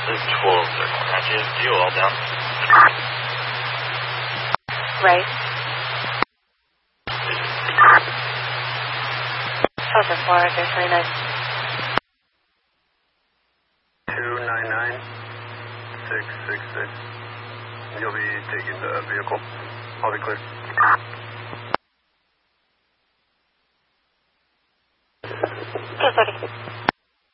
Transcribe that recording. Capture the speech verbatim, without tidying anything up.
This is twelve thirty. Matches, deal all down. Right. Over four, there's twenty-nine. two nine nine six six six. You'll be taking the vehicle. I'll be clear. two thirty.